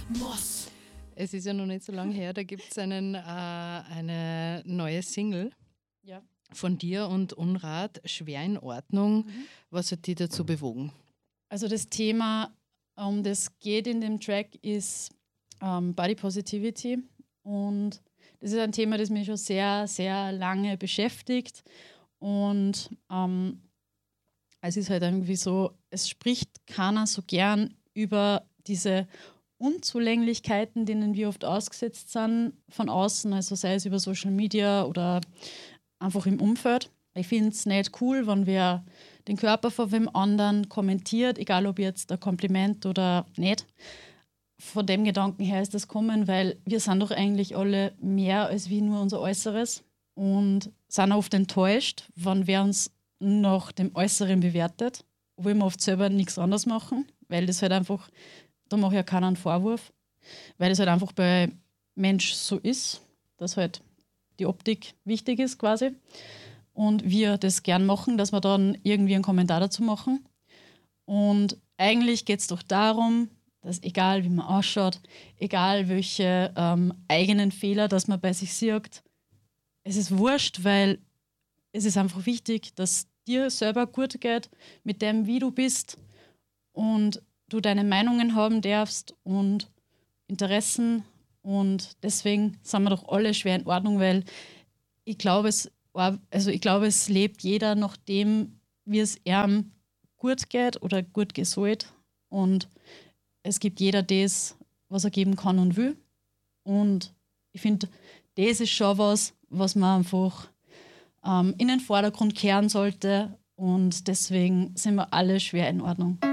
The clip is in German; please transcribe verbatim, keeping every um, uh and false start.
Moss. Es ist ja noch nicht so lange her, da gibt es einen äh, eine neue Single Ja. von dir und Unrat, Schwer in Ordnung. Mhm. Was hat die dazu bewogen? Also das Thema, um das geht in dem Track, ist ähm, Body Positivity. Und das ist ein Thema, das mich schon sehr, sehr lange beschäftigt. Und ähm, es ist halt irgendwie so, es spricht keiner so gern über diese Unzulänglichkeiten, denen wir oft ausgesetzt sind von außen, also sei es über Social Media oder einfach im Umfeld. Ich finde es nicht cool, wenn wer den Körper von wem anderen kommentiert, egal ob jetzt ein Kompliment oder nicht. Von dem Gedanken her ist das kommen, weil wir sind doch eigentlich alle mehr als wie nur unser Äußeres und sind oft enttäuscht, wenn wer uns nach dem Äußeren bewertet, obwohl wir oft selber nichts anderes machen, weil das halt einfach, da mache ich ja keinen Vorwurf, weil das halt einfach bei Mensch so ist, dass halt die Optik wichtig ist quasi und wir das gern machen, dass wir dann irgendwie einen Kommentar dazu machen. Und eigentlich geht es doch darum, dass egal wie man ausschaut, egal welche ähm, eigenen Fehler, dass man bei sich sieht, es ist wurscht, weil es ist einfach wichtig, dass dir selber gut geht mit dem, wie du bist und du deine Meinungen haben darfst und Interessen und deswegen sind wir doch alle schwer in Ordnung, weil ich glaube, es, also ich glaube, es lebt jeder nach dem, wie es ihm gut geht oder gut gesollt und es gibt jeder das, was er geben kann und will und ich finde, das ist schon was, was man einfach ähm, in den Vordergrund kehren sollte und deswegen sind wir alle schwer in Ordnung.